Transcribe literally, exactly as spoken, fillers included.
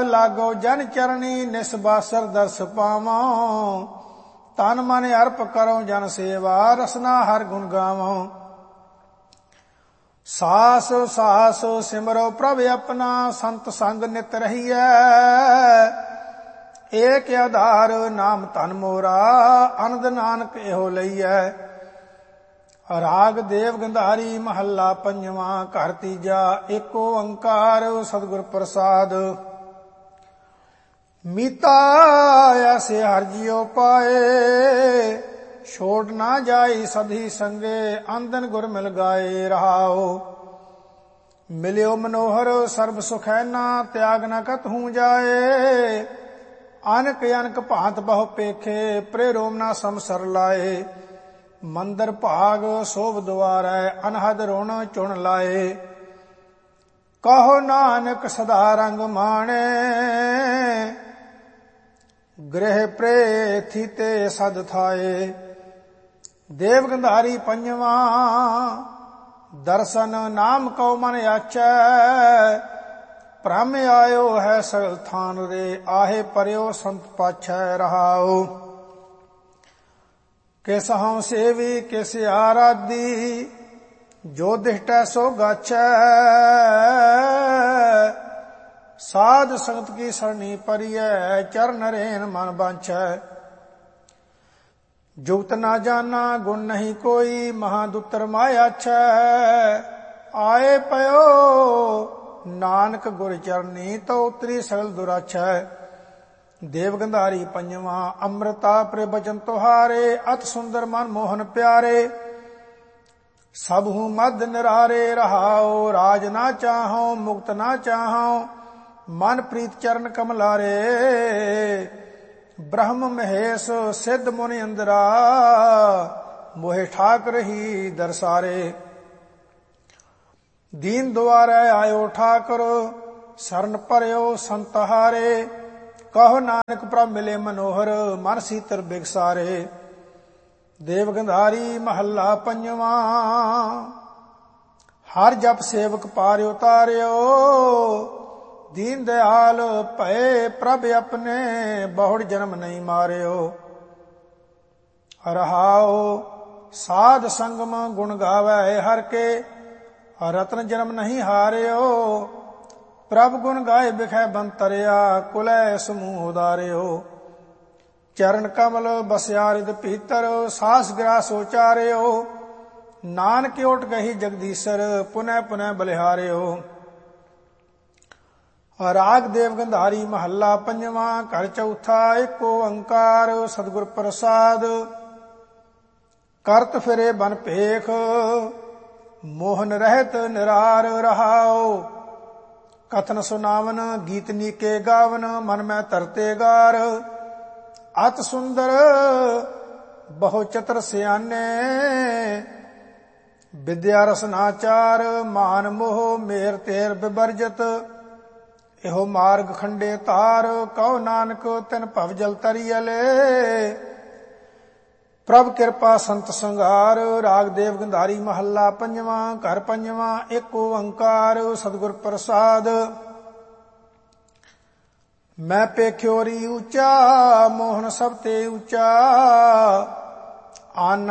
लागो जन चरणी निसबासर दर्श पावां। तन मन अर्प करो जन सेवा रसना हर गुण गावो। सास सास सिमरो प्रभ अपना संत संग नित रहिए। एक आधार नाम धन मोरा अनंद नानक एहो लईए। राग देव गंधारी महला पंजवा घर तीजा एक ओंकार सतगुर प्रसाद। मीता ऐसे हर जियो पाए छोड़ ना जाई सधी संगे। आंदन गुर मिल गाए रहाओ। मिलियो मनोहर सर्ब सुखैना त्याग न कतहूं जाए। अनक अनक भांत बहु पेखे प्रेरोम ना समसर लाए। मंदर भाग शोभ द्वारै अनहद रोण चुन लाए। कहो नानक सदा रंग माणे गृह प्रेथी ते सद थाए। देव गंधारी पंजवा दर्शन नाम कौ मन आचै। भ्रम आयो है सगल थान रे आहे परयो संत पाछै रहाओ। किस हूँ सेवी किस आराधी जो दिष्टै सो गाछै। साध संगत की सरणी परियै चरण रेन मन बांछै। जुगत ना जाना गुण नहीं कोई महादुतर माया छै। आए पयो नानक गुर चरनी तो उतरी सगल दुराछै। देव गंधारी पंजवा अमृता प्रे बचन तुहारे अत सुंदर मन मोहन प्यारे। सबहू मद निरारे रहाओ। राज ना चाहो मुक्त ना चाहो मन प्रीत चरण कमलारे। ब्रह्म महेश सिद्ध मुनि इंद्रा मोहे ठाक रही दरसारे। दीन द्वारे आयो ठाकर शरण परयो संतहारे। कहो नानक प्रभ मिले मनोहर मन सीतर बिगसारे। देव गंधारी महला पंजवा हर जप सेवक पार उतारियो। दीन दयाल भय प्रभ अपने बहुड़ जन्म नहीं मारियो। रहाओ साध संगम गुण गावै हर के रत्न जन्म नहीं हारियो। प्रभ गुण गाए बिखै बंतरिया कुलै समूह उदारियो। चरण कमल बसया रिद भीतर सास ग्रास उचारियो। नानक ओट गही जगदीशर पुनः पुनः बलिहारियो। राग देव गंधारी महला पंजवा घर चौथा एक ओंकार सतगुर प्रसाद। करत फिरे बन पेख मोहन रहत निरार रहाओ। कथन सुनावन गीत नीके गावन मन में तरते गार। अत सुंदर बहु चतर सियाने विद्या रसनाचार। मान मोह मेर तेर विवर्जित एहो मार्ग खंडे तार। कहो नानक तिन भव जल तरियले प्रभ कृपा संत संगार। राग देव गंधारी महला पंजवा घर पंजवा एक ओंकार सतगुर प्रसाद। मैं पेख्योरी ऊंचा मोहन सब ते ऊंचा। आन